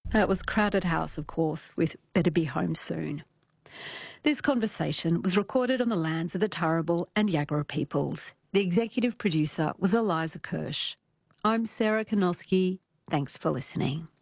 It was Crowded House, of course, with Better Be Home Soon. This conversation was recorded on the lands of the Turrbal and Yagara peoples. The executive producer was Eliza Kirsch. I'm Sarah Konoski. Thanks for listening.